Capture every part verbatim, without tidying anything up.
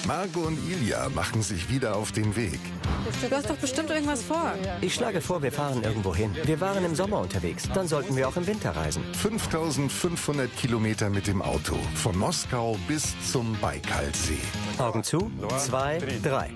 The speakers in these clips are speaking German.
Margo und Ilja machen sich wieder auf den Weg. Du hast doch bestimmt irgendwas vor. Ich schlage vor, wir fahren irgendwo hin. Wir waren im Sommer unterwegs, dann sollten wir auch im Winter reisen. fünftausendfünfhundert Kilometer mit dem Auto, von Moskau bis zum Baikalsee. Augen zu, zwei, drei.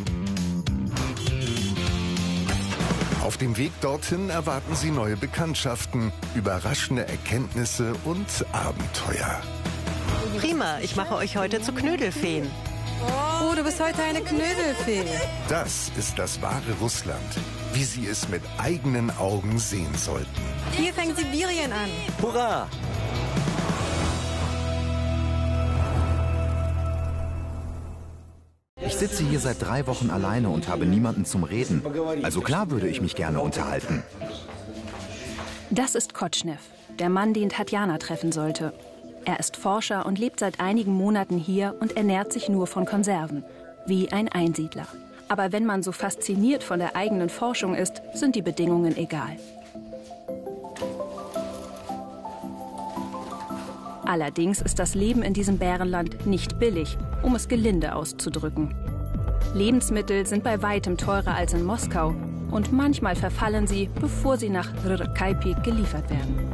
Auf dem Weg dorthin erwarten Sie neue Bekanntschaften, überraschende Erkenntnisse und Abenteuer. Prima, ich mache euch heute zu Knödelfeen. Oh, du bist heute eine Knödelfee. Das ist das wahre Russland, wie Sie es mit eigenen Augen sehen sollten. Hier fängt Sibirien an. Hurra! Ich sitze hier seit drei Wochen alleine und habe niemanden zum Reden. Also klar würde ich mich gerne unterhalten. Das ist Kotschnew, der Mann, den Tatjana treffen sollte. Er ist Forscher und lebt seit einigen Monaten hier und ernährt sich nur von Konserven, wie ein Einsiedler. Aber wenn man so fasziniert von der eigenen Forschung ist, sind die Bedingungen egal. Allerdings ist das Leben in diesem Bärenland nicht billig, um es gelinde auszudrücken. Lebensmittel sind bei weitem teurer als in Moskau und manchmal verfallen sie, bevor sie nach Rkaipi geliefert werden.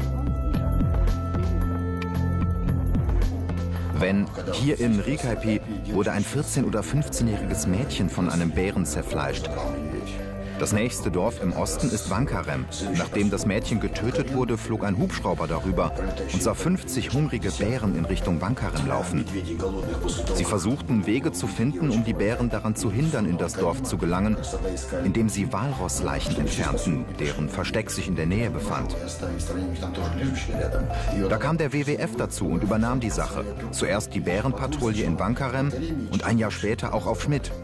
Wenn hier in Rkaipi wurde ein vierzehn- oder fünfzehnjähriges Mädchen von einem Bären zerfleischt. Das nächste Dorf im Osten ist Vankarem. Nachdem das Mädchen getötet wurde, flog ein Hubschrauber darüber und sah fünfzig hungrige Bären in Richtung Vankarem laufen. Sie versuchten, Wege zu finden, um die Bären daran zu hindern, in das Dorf zu gelangen, indem sie Walrossleichen entfernten, deren Versteck sich in der Nähe befand. Da kam der W W F dazu und übernahm die Sache. Zuerst die Bärenpatrouille in Vankarem und ein Jahr später auch auf Schmidt.